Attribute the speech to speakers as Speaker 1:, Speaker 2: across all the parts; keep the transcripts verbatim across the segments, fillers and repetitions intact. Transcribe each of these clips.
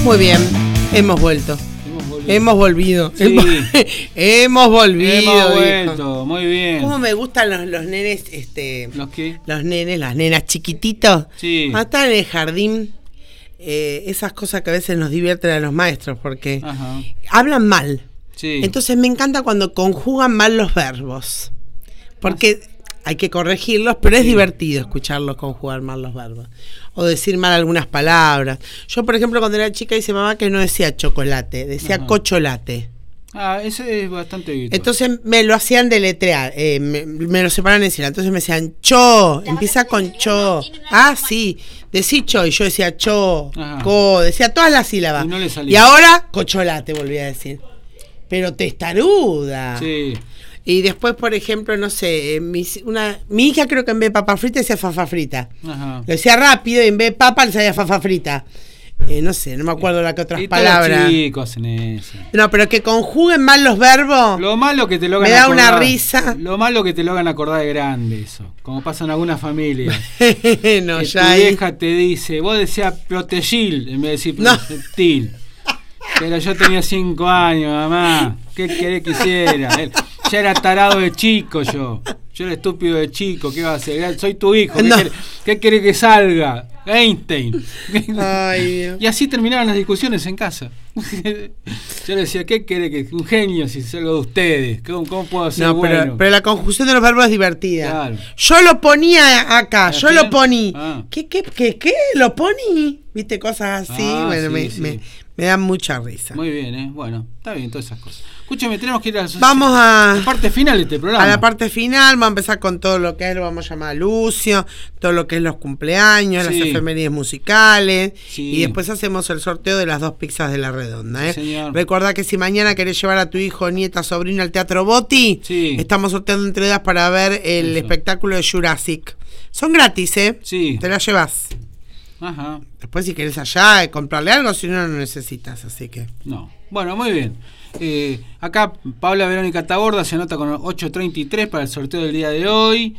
Speaker 1: Muy bien, hemos vuelto.
Speaker 2: Hemos volvido.
Speaker 1: Hemos volvido.
Speaker 2: Sí.
Speaker 1: Hemos, hemos volvido.
Speaker 2: Hemos vuelto,
Speaker 1: hijo.
Speaker 2: Muy bien.
Speaker 1: ¿Cómo me gustan los, los nenes, este,
Speaker 2: ¿Los qué?
Speaker 1: los nenes, las nenas chiquititos?
Speaker 2: Sí.
Speaker 1: Cuando están en el jardín, eh, esas cosas que a veces nos divierten a los maestros, porque
Speaker 2: Ajá.
Speaker 1: hablan mal.
Speaker 2: Sí.
Speaker 1: Entonces me encanta cuando conjugan mal los verbos, porque hay que corregirlos, pero es
Speaker 2: Sí.
Speaker 1: divertido escucharlos conjugar mal los verbos o decir mal algunas palabras. Yo, por ejemplo, cuando era chica dice mamá que no decía chocolate, decía
Speaker 2: Ajá.
Speaker 1: cocholate.
Speaker 2: Ah, ese es bastante habitual.
Speaker 1: Entonces me lo hacían deletrear, eh, me, me lo separaban en sigla. Entonces me decían cho, empieza con cho. Ah, sí, decí cho, y yo decía cho,
Speaker 2: Ajá.
Speaker 1: co, decía todas las sílabas.
Speaker 2: Y no le salía.
Speaker 1: Y ahora cocholate, volví a decir. Pero testaruda.
Speaker 2: Sí.
Speaker 1: Y después, por ejemplo, no sé, eh, mi, una, mi hija creo que en vez de papa frita decía fafa frita.
Speaker 2: Ajá.
Speaker 1: Lo decía rápido y en vez de papa le decía fafa frita. Eh, no sé, no me acuerdo la que otras
Speaker 2: Y todos
Speaker 1: palabras.
Speaker 2: los chicos hacen eso.
Speaker 1: No, pero que conjuguen mal los verbos.
Speaker 2: Lo malo que te lo hagan
Speaker 1: Me da
Speaker 2: acordar,
Speaker 1: una risa.
Speaker 2: Lo malo que te lo hagan acordar de grande eso. Como pasa en algunas familias.
Speaker 1: No,
Speaker 2: que
Speaker 1: ya
Speaker 2: tu
Speaker 1: ahí.
Speaker 2: vieja te dice, vos decías protegil en vez de decir
Speaker 1: No.
Speaker 2: protegil. Pero yo tenía cinco años, mamá. ¿Qué querés que hiciera? Él- Ya era tarado de chico yo. Yo era estúpido de chico. ¿Qué va a hacer? Soy tu hijo. ¿Qué,
Speaker 1: No.
Speaker 2: querés, ¿Qué querés que salga? Einstein.
Speaker 1: Ay, Dios.
Speaker 2: Y así terminaban las discusiones en casa. Yo le decía, ¿qué querés que un genio si es algo de ustedes? ¿Cómo, cómo puedo ser
Speaker 1: No,
Speaker 2: bueno?
Speaker 1: pero, pero la conjunción de los verbos es divertida.
Speaker 2: Claro.
Speaker 1: Yo lo ponía acá, yo
Speaker 2: ¿Así?
Speaker 1: lo poní.
Speaker 2: Ah.
Speaker 1: ¿Qué, qué, qué, qué? ¿Lo poní? ¿Viste? Cosas así.
Speaker 2: Ah,
Speaker 1: bueno,
Speaker 2: sí,
Speaker 1: me,
Speaker 2: sí.
Speaker 1: me, me dan mucha risa.
Speaker 2: Muy bien, ¿eh? Bueno, está bien, todas esas cosas. Escúchame, tenemos que ir a la,
Speaker 1: Vamos a-
Speaker 2: la parte final de este programa.
Speaker 1: A la parte final, vamos a empezar con todo lo que es, lo vamos a llamar a Lucio, todo lo que es los cumpleaños,
Speaker 2: Sí.
Speaker 1: las efemérides musicales,
Speaker 2: Sí.
Speaker 1: y después hacemos el sorteo de las dos pizzas de la redonda. ¿eh?
Speaker 2: Sí, señor.
Speaker 1: Recordá que si mañana querés llevar a tu hijo, nieta, sobrino al Teatro Botti,
Speaker 2: Sí.
Speaker 1: estamos sorteando entradas para ver el
Speaker 2: Eso.
Speaker 1: espectáculo de Jurassic. Son gratis, ¿eh?
Speaker 2: Sí.
Speaker 1: Te las llevas.
Speaker 2: Ajá.
Speaker 1: Después si querés allá, eh, comprarle algo, si no, no lo necesitas, así que...
Speaker 2: No. Bueno, muy bien. Eh, acá Paula Verónica Taborda se anota con ocho treinta y tres para el sorteo del día de hoy.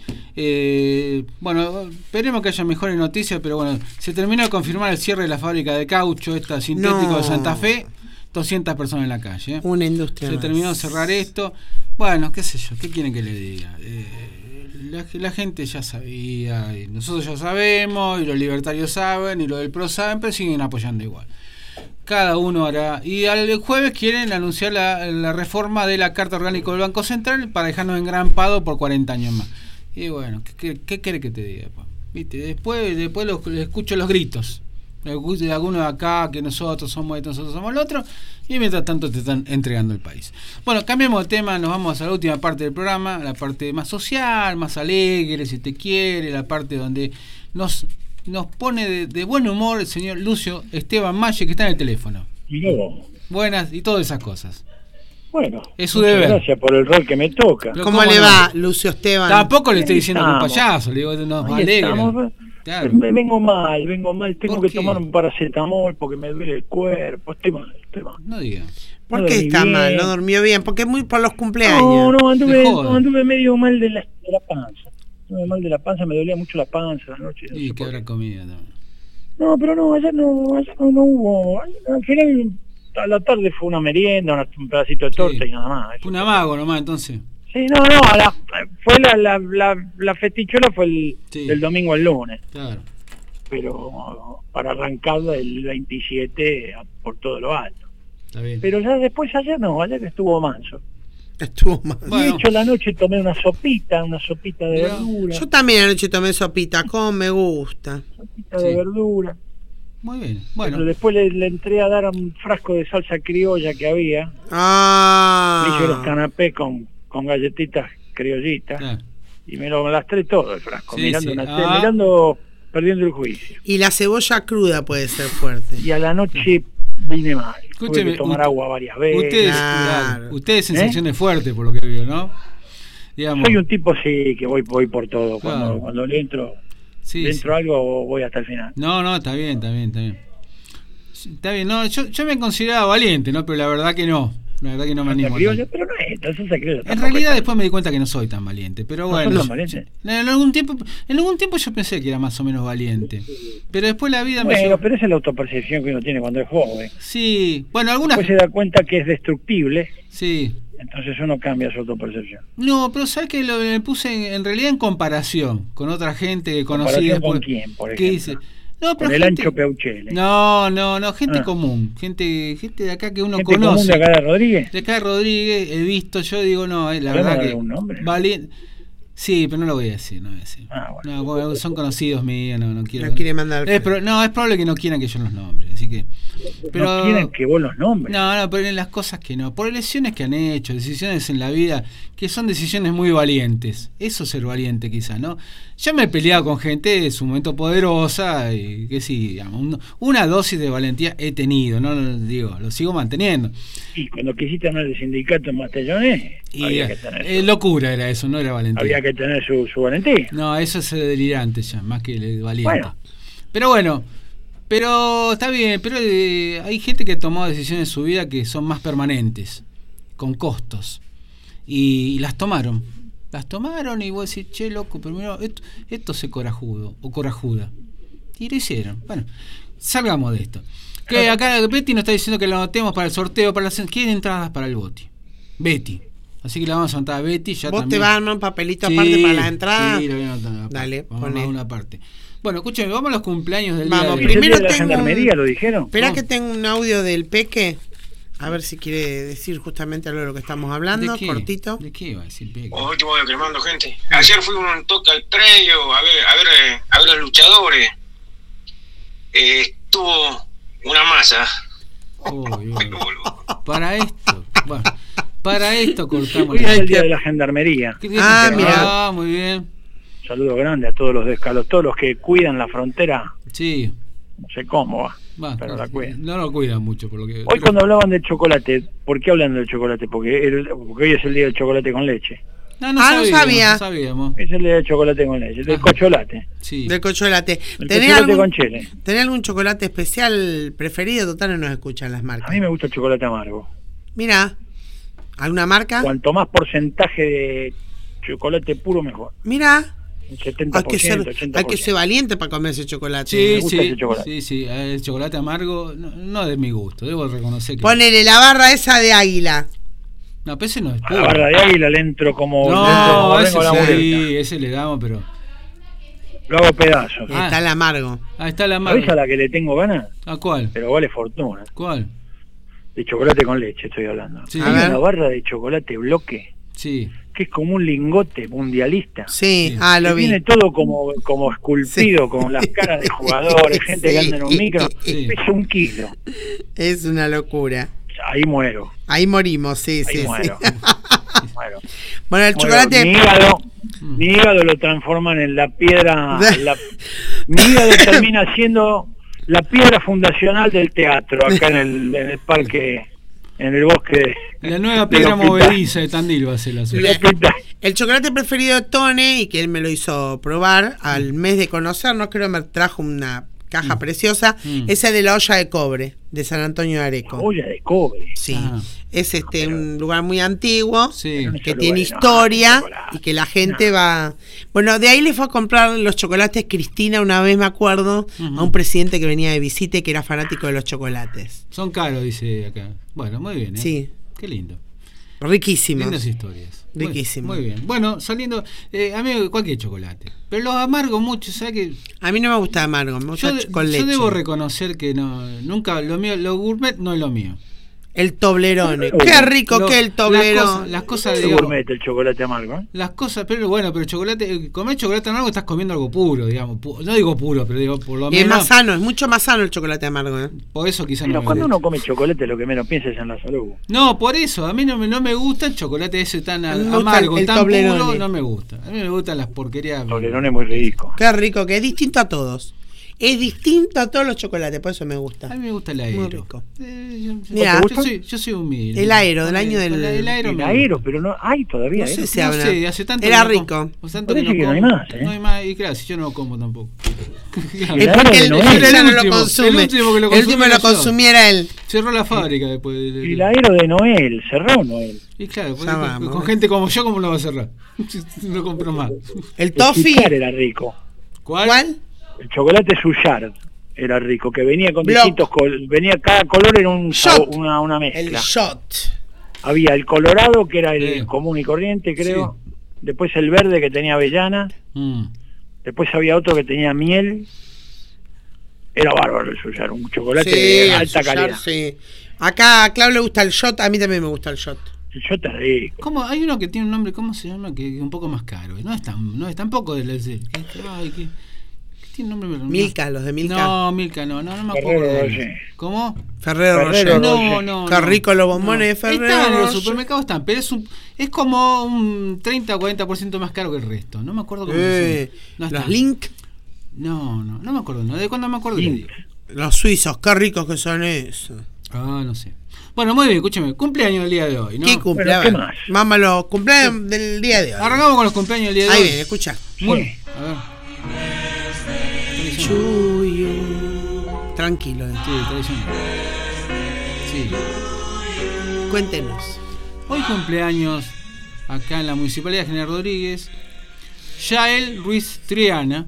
Speaker 2: Eh, bueno, esperemos que haya mejores noticias, pero bueno, se terminó de confirmar el cierre de la fábrica de caucho, esta sintético
Speaker 1: No.
Speaker 2: de Santa Fe. doscientas personas en la calle. ¿eh?
Speaker 1: Una industria
Speaker 2: Se
Speaker 1: más.
Speaker 2: terminó de cerrar esto. Bueno, qué sé yo, ¿qué quieren que le diga? Eh, la, la gente ya sabía, y nosotros ya sabemos, y los libertarios saben, y los del PRO saben, pero siguen apoyando igual. Cada uno hará. Y al jueves quieren anunciar la, la reforma de la Carta Orgánica del Banco Central para dejarnos engrampados por cuarenta años más. Y bueno, ¿qué, qué quiere que te diga? Pa? ¿Viste? Después, después los, les escucho los gritos. De algunos de acá, que nosotros somos esto, nosotros somos el otro, y mientras tanto te están entregando el país. Bueno, cambiemos de tema, nos vamos a la última parte del programa, la parte más social, más alegre, si te quiere, la parte donde nos, nos pone de, de buen humor el señor Lucio Esteban Malle, que está en el teléfono.
Speaker 3: Y luego,
Speaker 2: Buenas y todas esas cosas.
Speaker 3: bueno,
Speaker 2: Es su
Speaker 3: muchas
Speaker 2: deber.
Speaker 3: gracias por el rol que me toca.
Speaker 2: Pero
Speaker 1: ¿Cómo,
Speaker 2: ¿cómo
Speaker 1: le
Speaker 2: no?
Speaker 1: va, Lucio Esteban?
Speaker 2: Tampoco le estoy diciendo que un
Speaker 3: Estamos.
Speaker 2: payaso, le digo, nos
Speaker 3: Ahí
Speaker 2: alegra.
Speaker 3: estamos.
Speaker 2: Claro.
Speaker 3: Me vengo mal, vengo mal, tengo
Speaker 2: ¿Por
Speaker 3: que
Speaker 2: qué?
Speaker 3: tomar un paracetamol porque me duele el cuerpo, estoy mal, estoy mal.
Speaker 2: No diga.
Speaker 1: ¿Por
Speaker 3: no
Speaker 1: qué
Speaker 3: dormí
Speaker 1: está
Speaker 3: bien.
Speaker 1: mal? ¿No durmió bien? Porque es muy por los cumpleaños.
Speaker 3: No, no, anduve,
Speaker 2: Me joda.
Speaker 3: no, anduve medio mal de la, de la panza. Anduve mal de la panza, me dolía mucho la panza la noche. No,
Speaker 2: Y
Speaker 3: sé
Speaker 2: que
Speaker 3: por
Speaker 2: habrá
Speaker 3: qué.
Speaker 2: comida. No.
Speaker 3: No, pero no, ayer no, ayer no, no hubo. Al final, a la tarde fue una merienda, una- un pedacito de torta
Speaker 2: Sí.
Speaker 3: y nada más.
Speaker 2: Fue un amago nomás, entonces.
Speaker 3: Sí, no, no, a la, fue la, la, la, la festichola fue el,
Speaker 2: Sí.
Speaker 3: del domingo al lunes,
Speaker 2: Claro.
Speaker 3: pero para arrancarla el veintisiete a- por todo lo alto.
Speaker 2: Está bien.
Speaker 3: Pero ya después ayer no, ayer estuvo manso.
Speaker 1: Estuvo mal.
Speaker 3: De
Speaker 2: Bueno.
Speaker 3: hecho, la noche tomé una sopita, una sopita de
Speaker 2: Mirá.
Speaker 3: verdura,
Speaker 1: Yo también anoche tomé sopita, como me gusta.
Speaker 3: sopita
Speaker 2: Sí.
Speaker 3: de verdura.
Speaker 2: Muy bien.
Speaker 3: Bueno,
Speaker 2: Bueno,
Speaker 3: después le, le entré a dar un frasco de salsa criolla que había.
Speaker 1: Ah.
Speaker 3: Le hice los canapés con, con galletitas criollitas
Speaker 2: claro.
Speaker 3: y me lo lastré todo el frasco,
Speaker 2: Sí,
Speaker 3: mirando,
Speaker 2: sí.
Speaker 3: una tele,
Speaker 2: Ah.
Speaker 3: mirando, perdiendo el juicio.
Speaker 1: Y la cebolla cruda puede ser fuerte.
Speaker 3: Y a la noche vine mal. Tuve
Speaker 2: Escúcheme,
Speaker 3: que tomar
Speaker 2: usted-
Speaker 3: agua varias veces.
Speaker 2: Usted es,
Speaker 1: Claro.
Speaker 2: claro, usted es
Speaker 3: ¿Eh?
Speaker 2: sensaciones fuertes por lo que veo, ¿no? Digamos.
Speaker 3: Soy un tipo sí que voy voy por todo. Cuando,
Speaker 2: Claro.
Speaker 3: cuando le entro,
Speaker 2: Sí,
Speaker 3: le
Speaker 2: sí.
Speaker 3: entro algo voy hasta el final.
Speaker 2: No, no, está bien, está bien, está bien. Está bien, no, yo, yo me he considerado valiente, ¿no? Pero la verdad que no. La verdad que no me
Speaker 3: Salsa
Speaker 2: animo.
Speaker 3: criolla, pero no Entonces se cree.
Speaker 2: En realidad después me di cuenta que no soy tan valiente, pero
Speaker 3: ¿No
Speaker 2: bueno.
Speaker 3: sos tan valiente?
Speaker 2: En algún tiempo, en algún tiempo yo pensé que era más o menos valiente, pero después la vida me
Speaker 3: Bueno,
Speaker 2: llevó.
Speaker 3: pero esa es la autopercepción que uno tiene cuando es joven.
Speaker 2: Sí, bueno, algunas.
Speaker 3: Después se da cuenta que es destructible,
Speaker 2: Sí.
Speaker 3: entonces uno cambia su autopercepción.
Speaker 2: No, pero sabes que lo me puse en, en realidad en comparación con otra gente que conocí
Speaker 3: ¿Comparación
Speaker 2: después.
Speaker 3: con quién, por
Speaker 2: ¿Qué
Speaker 3: ejemplo?
Speaker 2: dice? No, pero
Speaker 3: Con el
Speaker 2: gente-
Speaker 3: Ancho Peuchele.
Speaker 2: No, no, no, gente
Speaker 3: Ah.
Speaker 2: común, gente, gente de acá que uno
Speaker 3: Gente
Speaker 2: conoce.
Speaker 3: común de acá de Rodríguez.
Speaker 2: De acá de Rodríguez he visto, yo digo, no, eh, la
Speaker 3: ¿Podemos
Speaker 2: verdad
Speaker 3: dar
Speaker 2: que
Speaker 3: algún nombre?
Speaker 2: vali- Sí, pero no lo voy a decir, no voy a decir.
Speaker 3: Ah, bueno.
Speaker 2: No, porque son conocidos míos, no, no quiero.
Speaker 1: No quiere mandar al
Speaker 2: Es
Speaker 1: frente.
Speaker 2: pro- no, es probable que no quieran que yo los nombre, así que. Pero
Speaker 3: No quieren que vos los nombres.
Speaker 2: no, no, pero en las cosas que no, por elecciones que han hecho, decisiones en la vida que son decisiones muy valientes. Eso es ser valiente quizá, ¿no? Yo me he peleado con gente de su momento poderosa y que sí, digamos, un- una dosis de valentía he tenido, no lo digo, lo sigo manteniendo.
Speaker 3: Y cuando quisiste armar el sindicato en Mastellones,
Speaker 2: Y
Speaker 3: había
Speaker 2: eh,
Speaker 3: que tener,
Speaker 2: eh,
Speaker 3: su,
Speaker 2: locura era eso, no era valentía.
Speaker 3: había que tener su, su valentía.
Speaker 2: No, eso es delirante ya, más que el valiente.
Speaker 3: Bueno.
Speaker 2: Pero bueno, pero está bien, pero eh, hay gente que ha tomado decisiones en su vida que son más permanentes, con costos. Y, y las tomaron. Las tomaron y vos decís, che, loco, pero mira, esto, esto se corajudo o corajuda. Y lo hicieron. Bueno, salgamos de esto. Que acá Betty nos está diciendo que lo anotemos para el sorteo, para las quieren entradas para el Boti. Betty. Así que la vamos a anotar a Betty. Ya
Speaker 1: ¿Vos
Speaker 2: también.
Speaker 1: te vas a armar un papelito
Speaker 2: Sí,
Speaker 1: aparte para las entradas?
Speaker 2: Sí, lo voy a anotar aparte.
Speaker 1: Dale,
Speaker 2: vamos a
Speaker 1: poné.
Speaker 2: armar una parte. Bueno, escúchame, vamos a los cumpleaños del
Speaker 1: Vamos,
Speaker 2: día de hoy.
Speaker 1: primero
Speaker 3: ¿Es el día de la
Speaker 1: tengo un-
Speaker 3: gendarmería, lo dijeron?
Speaker 1: Espera
Speaker 2: No.
Speaker 1: que tengo un audio del Peque. A ver si quiere decir justamente algo de lo que estamos hablando,
Speaker 2: ¿De qué?
Speaker 1: cortito.
Speaker 2: ¿De qué iba a decir Peque?
Speaker 4: Hoy te voy cremando gente. Ayer fui un toque al predio a ver, a ver, eh, a ver a los luchadores. Eh, estuvo una masa.
Speaker 2: Oh, Dios.
Speaker 4: Ay, boludo.
Speaker 2: Para esto, bueno, para esto cortamos
Speaker 3: Hoy
Speaker 2: la-
Speaker 3: es el día de la gendarmería.
Speaker 2: ¿Qué- qué-
Speaker 1: Ah,
Speaker 2: qué-
Speaker 1: mira.
Speaker 2: Ah, muy bien.
Speaker 3: Saludo grande a todos los descalos, todos los que cuidan la frontera.
Speaker 2: Sí.
Speaker 3: No sé cómo va,
Speaker 2: Va,
Speaker 3: pero la cuidan.
Speaker 2: no lo cuidan mucho por lo que.
Speaker 3: Hoy cuando hablaban del chocolate, ¿por qué hablan del chocolate? Porque, el- porque hoy es el día del chocolate con leche.
Speaker 2: No, no,
Speaker 1: Ah, no
Speaker 2: sabíamos,
Speaker 1: sabía.
Speaker 2: no sabíamos.
Speaker 3: Es el día del chocolate con leche, del
Speaker 2: Ajá.
Speaker 3: cocholate.
Speaker 2: Sí.
Speaker 1: Del cocholate.
Speaker 3: El
Speaker 1: ¿Tenés
Speaker 3: chocolate
Speaker 1: algún,
Speaker 3: con chile.
Speaker 1: ¿Tenés algún chocolate especial preferido? Total, no nos escuchan las marcas.
Speaker 3: A mí me gusta el chocolate amargo.
Speaker 1: Mira, ¿alguna marca?
Speaker 3: Cuanto más porcentaje de chocolate puro, mejor.
Speaker 1: Mira,
Speaker 3: Un setenta
Speaker 1: hay
Speaker 3: por
Speaker 1: que, ser,
Speaker 3: ciento, ochenta por ciento.
Speaker 1: hay que ser valiente para comer ese chocolate.
Speaker 2: Sí,
Speaker 3: gusta
Speaker 2: sí,
Speaker 3: ese chocolate.
Speaker 2: sí, sí, el chocolate amargo no, no de mi gusto, debo reconocer que
Speaker 1: Ponele la barra esa de águila.
Speaker 2: no, pero ese no es
Speaker 3: A
Speaker 2: puro.
Speaker 3: la barra de águila le entro como, le entro
Speaker 2: No,
Speaker 3: como
Speaker 2: ese
Speaker 3: vengo a la vuelta.
Speaker 2: sí, ese le damos, pero
Speaker 3: Lo hago pedazos.
Speaker 2: Ah.
Speaker 1: Está el amargo.
Speaker 2: ahí está la
Speaker 3: ¿Sabés a
Speaker 2: amargo.
Speaker 3: la que le tengo ganas?
Speaker 2: ¿A cuál?
Speaker 3: Pero vale fortuna.
Speaker 2: ¿Cuál?
Speaker 3: De chocolate con leche estoy hablando.
Speaker 2: Sí.
Speaker 1: A
Speaker 3: Hay
Speaker 1: ver.
Speaker 3: una barra de chocolate bloque
Speaker 2: Sí.
Speaker 3: que es como un lingote mundialista.
Speaker 1: Sí,
Speaker 2: Sí.
Speaker 1: ah, lo
Speaker 3: Que
Speaker 1: vi.
Speaker 3: Tiene todo como, como esculpido, con las caras de jugadores, gente que
Speaker 1: Sí.
Speaker 3: anda en un micro.
Speaker 2: Sí.
Speaker 3: Pesa un kilo.
Speaker 1: Es una locura.
Speaker 3: Ahí muero.
Speaker 1: Ahí morimos, sí,
Speaker 3: Ahí
Speaker 1: sí, sí.
Speaker 3: muero. muero.
Speaker 1: Bueno, el
Speaker 3: Muero.
Speaker 1: chocolate.
Speaker 3: Mi hígado,
Speaker 2: Mm.
Speaker 3: mi hígado lo transforman en la piedra. la- mi hígado termina siendo la piedra fundacional del teatro acá en el, en el parque, en el bosque.
Speaker 2: La nueva
Speaker 3: del
Speaker 2: piedra
Speaker 3: hospital.
Speaker 2: movediza de Tandil va a ser la suya.
Speaker 3: Del hospital.
Speaker 1: El chocolate preferido de Tone, y que él me lo hizo probar al mes de conocernos, creo que me trajo una caja preciosa,
Speaker 2: Mm.
Speaker 1: es el de la olla de cobre de San Antonio de Areco.
Speaker 3: Olla de cobre.
Speaker 1: Sí,
Speaker 2: Ah.
Speaker 1: es este un lugar muy antiguo,
Speaker 2: Sí.
Speaker 1: que
Speaker 3: Ese
Speaker 1: tiene
Speaker 3: lugar no,
Speaker 1: historia
Speaker 3: chocolate.
Speaker 1: y que la gente va... Bueno, de ahí le fue a comprar los chocolates Cristina una vez, me acuerdo,
Speaker 2: Ujú.
Speaker 1: a un presidente que venía de visita y que era fanático de los chocolates.
Speaker 2: Son caros, dice acá. Bueno, muy bien, ¿eh?
Speaker 1: Sí.
Speaker 2: Qué lindo.
Speaker 1: Riquísimos.
Speaker 2: Lindas historias. Muy-
Speaker 1: Riquísimo.
Speaker 2: Muy, bien. Bueno, saliendo, eh, a mí cualquier chocolate. Pero los amargos mucho, ¿sabes qué?
Speaker 1: A mí no me gusta amargo, me gusta
Speaker 2: Yo,
Speaker 1: ch- con
Speaker 2: yo
Speaker 1: leche.
Speaker 2: debo reconocer que no, nunca, lo mío, lo gourmet no es lo mío.
Speaker 1: El Toblerone.
Speaker 3: Lo-
Speaker 1: Qué rico
Speaker 2: Lo-
Speaker 1: que el
Speaker 2: Las
Speaker 1: Toblerone.
Speaker 2: cosas, las cosas
Speaker 3: Es
Speaker 2: digo,
Speaker 3: gourmet el chocolate amargo, ¿eh?
Speaker 2: las cosas, pero bueno, pero chocolate, eh, comer chocolate amargo estás comiendo algo puro, digamos. pu- No digo puro, pero digo por lo
Speaker 1: Y es
Speaker 2: menos.
Speaker 1: más sano, es mucho más sano el chocolate amargo. ¿eh?
Speaker 2: Por eso quizás
Speaker 3: Pero
Speaker 2: no me
Speaker 3: cuando
Speaker 2: gusta.
Speaker 3: uno come chocolate lo que menos piensa es en la salud.
Speaker 2: No, por eso, a mí no me, no me gusta el chocolate ese tan
Speaker 1: A mí me gusta
Speaker 2: amargo,
Speaker 1: el
Speaker 2: tan
Speaker 1: Toblerone.
Speaker 2: puro, no me gusta. A mí me gustan las porquerías.
Speaker 3: El Toblerone es muy rico.
Speaker 1: Qué rico, que es distinto a todos. Es distinto a todos los chocolates, por eso me gusta.
Speaker 2: A mí me gusta el aero.
Speaker 1: Muy rico.
Speaker 2: Eh, yo,
Speaker 1: Mirá,
Speaker 2: yo, soy, yo soy humilde.
Speaker 1: El aero, del año del...
Speaker 2: El aero,
Speaker 3: el aero pero no hay todavía.
Speaker 1: No sé
Speaker 3: ¿eh?
Speaker 1: si
Speaker 2: no
Speaker 1: habrá.
Speaker 2: sé, hace tanto
Speaker 1: Era
Speaker 2: que no
Speaker 1: rico.
Speaker 2: como, tanto
Speaker 3: Parece
Speaker 2: que no,
Speaker 3: que no hay
Speaker 2: como.
Speaker 3: más, ¿eh?
Speaker 2: No hay más, y claro, si yo no lo como tampoco. Claro.
Speaker 1: Es porque él,
Speaker 3: no
Speaker 1: él
Speaker 3: es.
Speaker 1: ya no
Speaker 2: El
Speaker 1: lo
Speaker 2: último,
Speaker 1: consume.
Speaker 2: el último que lo
Speaker 1: El último
Speaker 2: consumía
Speaker 1: lo
Speaker 2: yo.
Speaker 1: consumiera él.
Speaker 2: Cerró la fábrica después. De, de,
Speaker 3: El aero de Noel, cerró Noel.
Speaker 2: Y claro,
Speaker 1: Ya
Speaker 2: con,
Speaker 1: vamos.
Speaker 2: con gente como yo, ¿cómo lo va a cerrar? No compro más.
Speaker 1: El
Speaker 3: El
Speaker 1: toffee.
Speaker 3: Suyar era rico.
Speaker 2: ¿Cuál?
Speaker 1: ¿Cuál?
Speaker 3: El chocolate Suyar era rico, que venía con
Speaker 1: Block.
Speaker 3: distintos colores. Venía cada color en un
Speaker 1: Shot.
Speaker 3: sabo- una, una
Speaker 1: El
Speaker 3: mezcla.
Speaker 1: shot.
Speaker 3: Había el colorado, que era el
Speaker 2: Sí.
Speaker 3: común y corriente, creo. Después el verde, que tenía avellana.
Speaker 2: Mm.
Speaker 3: Después había otro que tenía miel. Era bárbaro el Suyar, un chocolate
Speaker 1: Sí,
Speaker 3: de
Speaker 1: el
Speaker 3: alta
Speaker 1: Suyar,
Speaker 3: calidad.
Speaker 1: sí. Acá a Clau le gusta el shot, a mí también me gusta el shot.
Speaker 3: El shot es rico.
Speaker 2: ¿Cómo? Hay uno que tiene un nombre, ¿cómo se llama? Que es un poco más caro. No es tan, no es tampoco del que, ay, que, que tiene un nombre.
Speaker 1: Milka, los de Milka.
Speaker 2: No, Milka no, no, no me
Speaker 3: Ferrero
Speaker 2: acuerdo.
Speaker 3: Rocher.
Speaker 2: ¿Cómo?
Speaker 1: Ferrero
Speaker 3: Ferrero
Speaker 1: Rocher.
Speaker 2: No,
Speaker 3: Rocher.
Speaker 2: no,
Speaker 1: Qué
Speaker 2: no.
Speaker 1: rico los bombones de Ferrero
Speaker 2: Están en los
Speaker 1: Rocher.
Speaker 2: supermercados, están, pero es un, es como un treinta o cuarenta por ciento más caro que el resto. No me acuerdo cómo
Speaker 1: Eh,
Speaker 2: se llama. No
Speaker 1: los
Speaker 2: está.
Speaker 1: Link,
Speaker 2: No, no, no me acuerdo. ¿No? ¿De cuándo me acuerdo? le
Speaker 3: Link.
Speaker 2: digo.
Speaker 1: los suizos, qué ricos que son esos.
Speaker 2: Ah, no sé. Bueno, muy bien, escúchame. Cumpleaños el día de hoy, ¿no?
Speaker 1: ¿Qué cumple?
Speaker 3: Bueno,
Speaker 1: A
Speaker 3: ¿qué
Speaker 1: ver,
Speaker 3: más?
Speaker 1: Vamos a los cumpleaños del día de hoy.
Speaker 2: Arrancamos con los cumpleaños del día de
Speaker 1: Ahí
Speaker 2: hoy.
Speaker 1: viene, escucha.
Speaker 2: Muy,
Speaker 3: Sí.
Speaker 2: a ver.
Speaker 1: Chuyo. Tranquilo, eh.
Speaker 2: Sí, tradicional. Sí.
Speaker 1: Cuéntenos.
Speaker 2: Hoy cumpleaños acá en la Municipalidad de General Rodríguez, Yael Ruiz Triana,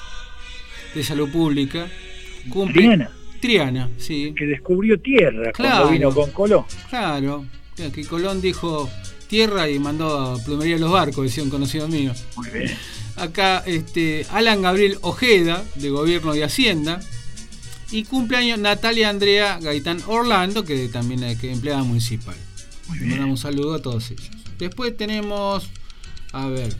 Speaker 2: de Salud Pública. Cumple...
Speaker 3: Triana.
Speaker 2: Triana, sí.
Speaker 3: Que descubrió tierra
Speaker 2: Claro.
Speaker 3: cuando vino con Colón.
Speaker 2: Claro. Que Colón dijo tierra y mandó a plumería los barcos, decía un conocido mío.
Speaker 3: Muy bien.
Speaker 2: Acá este Alan Gabriel Ojeda, de Gobierno y Hacienda. Y cumpleaños Natalia Andrea Gaitán Orlando, que también es que empleada municipal.
Speaker 3: Muy
Speaker 2: Le
Speaker 3: bien.
Speaker 2: mandamos un saludo a todos ellos. Después tenemos, a ver,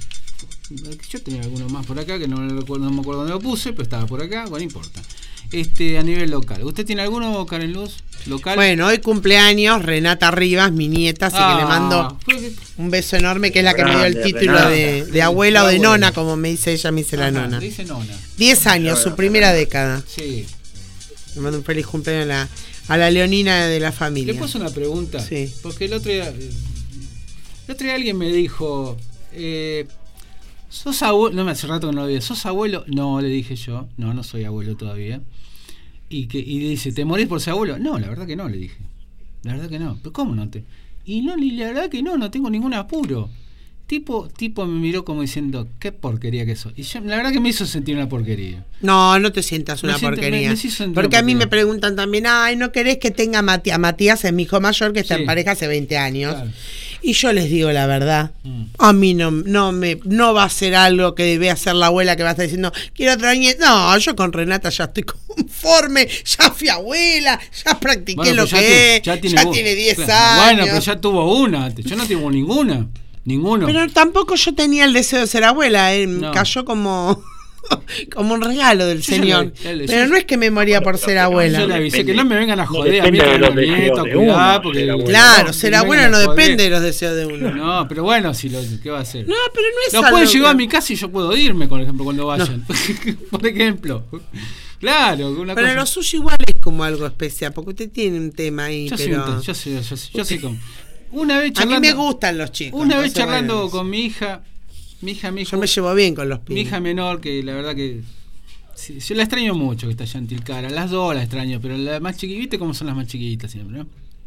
Speaker 2: yo tenía alguno más por acá que no, me recuerdo, no me acuerdo dónde lo puse, pero estaba por acá, bueno, no importa. Este, a nivel local. ¿Usted tiene alguno, Karen Luz? ¿Local?
Speaker 1: Bueno, hoy cumpleaños Renata Rivas, mi nieta, así
Speaker 2: Ah,
Speaker 1: que le mando
Speaker 2: fue que-
Speaker 1: un beso enorme, que es la que me dio el
Speaker 3: Grande,
Speaker 1: título
Speaker 3: Renata.
Speaker 1: de, de abuela o de
Speaker 2: Abuela.
Speaker 1: nona, como me dice ella, me dice la
Speaker 2: Ajá,
Speaker 1: nona.
Speaker 2: le dice nona.
Speaker 1: Diez años, su primera década.
Speaker 2: Sí.
Speaker 1: Le mando un feliz cumpleaños a la, a la leonina de la familia.
Speaker 2: Le puedo una pregunta.
Speaker 1: Sí.
Speaker 2: Porque el otro día, el otro día alguien me dijo, eh, ¿sos abuelo? No me hace rato que no lo vi. ¿Sos abuelo? No, le dije yo. No, no soy abuelo todavía. Y que y dice, ¿te morís por ser abuelo? No, la verdad que no, le dije. La verdad que no. ¿Pero cómo no te? Y no, y la verdad que no, no tengo ningún apuro. Tipo, tipo me miró como diciendo, qué porquería que eso. Y yo, la verdad que me hizo sentir una porquería.
Speaker 1: No, no te sientas
Speaker 2: Me
Speaker 1: una
Speaker 2: siento-
Speaker 1: porquería.
Speaker 2: me- me hizo sentir
Speaker 1: Porque
Speaker 2: una
Speaker 1: a mí me
Speaker 2: porquería.
Speaker 1: preguntan también, ay, ¿no querés que tenga Matías? Matías es mi hijo mayor que está
Speaker 2: Sí.
Speaker 1: en pareja hace veinte años.
Speaker 2: Claro.
Speaker 1: Y yo les digo la verdad.
Speaker 2: Mm.
Speaker 1: A mí no, no me no va a ser algo que debe hacer la abuela que va a estar diciendo, quiero otro nieto. No, yo con Renata ya estoy conforme, ya fui abuela, ya practiqué
Speaker 2: Bueno,
Speaker 1: lo
Speaker 2: pero ya
Speaker 1: que
Speaker 2: tu-
Speaker 1: es, ya
Speaker 2: tiene,
Speaker 1: tiene,
Speaker 2: vos-
Speaker 1: diez
Speaker 2: claro.
Speaker 1: años.
Speaker 2: Bueno, pero ya tuvo una. Yo no tengo ninguna. Ninguno.
Speaker 1: Pero tampoco yo tenía el deseo de ser abuela, eh,
Speaker 2: No.
Speaker 1: cayó como, como un regalo del
Speaker 2: Yo ya
Speaker 1: señor.
Speaker 2: le- ya le-
Speaker 1: Pero
Speaker 2: yo-
Speaker 1: no es que me moría por ser abuela.
Speaker 2: Yo le avisé que no me vengan a
Speaker 3: No
Speaker 2: joder a mí
Speaker 3: depende de
Speaker 2: con
Speaker 3: los
Speaker 2: los
Speaker 3: deseos
Speaker 2: nietos,
Speaker 3: de
Speaker 2: cuidado,
Speaker 3: uno,
Speaker 2: porque
Speaker 3: ser abuelo.
Speaker 1: Claro,
Speaker 2: no,
Speaker 1: ser
Speaker 2: me
Speaker 1: abuela
Speaker 2: vengan
Speaker 1: no
Speaker 2: a joder.
Speaker 1: depende de los deseos de uno.
Speaker 2: No, pero bueno, si lo, ¿qué va a hacer?
Speaker 1: No, pero no es
Speaker 2: Los
Speaker 1: algo
Speaker 2: pueden llevar
Speaker 1: que-
Speaker 2: a mi casa y yo puedo irme, por ejemplo, cuando vayan. Por ejemplo. Claro, una
Speaker 1: Pero
Speaker 2: cosa.
Speaker 1: lo suyo igual es como algo especial, porque usted tiene un tema ahí,
Speaker 2: Yo soy
Speaker 1: pero...
Speaker 2: un- yo soy, yo soy, yo soy como. Una vez
Speaker 1: A mí
Speaker 2: charlando.
Speaker 1: me gustan los chicos.
Speaker 2: Una vez
Speaker 1: entonces,
Speaker 2: charlando
Speaker 1: bueno,
Speaker 2: con mi hija, mi hija me dijo,
Speaker 1: yo me llevo bien con los
Speaker 2: mi
Speaker 1: pibes.
Speaker 2: hija menor, que la verdad que sí, yo la extraño mucho, que está allá en Tilcara. Las dos la extraño, pero la más chiquita, ¿viste cómo son las más chiquitas siempre, no?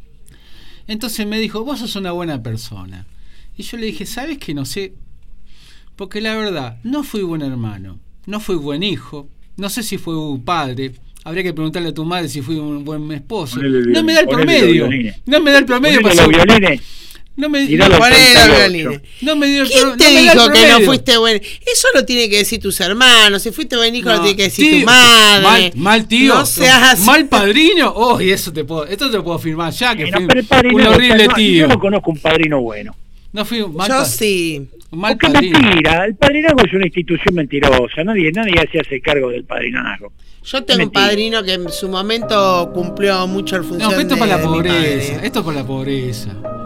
Speaker 2: Entonces me dijo, vos sos una buena persona. Y yo le dije, ¿sabes que no sé? Porque la verdad, no fui buen hermano, no fui buen hijo, no sé si fui un padre. Habría que preguntarle a tu madre si fui un buen esposo.
Speaker 3: Ponele el
Speaker 2: No me da el
Speaker 3: violín, ponele
Speaker 2: promedio.
Speaker 3: los violines.
Speaker 2: No me da el promedio
Speaker 3: Ponele
Speaker 2: para
Speaker 3: los
Speaker 2: ser-
Speaker 3: violines.
Speaker 2: No me,
Speaker 3: Tirá
Speaker 2: no,
Speaker 3: los
Speaker 1: Poné los
Speaker 3: treinta y ocho.
Speaker 1: violines.
Speaker 2: no me dio el
Speaker 1: ¿Quién
Speaker 2: pro-
Speaker 1: te
Speaker 2: no me da el
Speaker 1: dijo que no
Speaker 2: promedio.
Speaker 1: fuiste buen? Eso lo tiene que decir tus hermanos. Si fuiste buen hijo,
Speaker 2: No,
Speaker 1: lo tiene que decir
Speaker 2: tío,
Speaker 1: tu madre.
Speaker 2: Mal, mal tío.
Speaker 1: No seas así.
Speaker 2: Mal padrino. Oh, y eso te puedo, esto te lo puedo afirmar ya, que
Speaker 3: Bueno,
Speaker 2: fui
Speaker 3: pero el padrino,
Speaker 2: un horrible
Speaker 3: o sea, no,
Speaker 2: tío.
Speaker 3: Yo no conozco un padrino bueno.
Speaker 2: No fui un mal,
Speaker 1: Yo
Speaker 2: pa-
Speaker 1: sí.
Speaker 2: un mal
Speaker 3: Porque
Speaker 2: padrino.
Speaker 3: mentira, el padrinazgo es una institución mentirosa. Nadie, nadie se hace cargo del padrinazgo.
Speaker 1: Yo tengo un
Speaker 3: Mentira.
Speaker 1: padrino que en su momento cumplió mucho el
Speaker 2: No,
Speaker 1: función
Speaker 2: pero esto es
Speaker 1: de,
Speaker 2: para la
Speaker 1: de mi
Speaker 2: pobreza.
Speaker 1: padre.
Speaker 2: Esto es para la pobreza.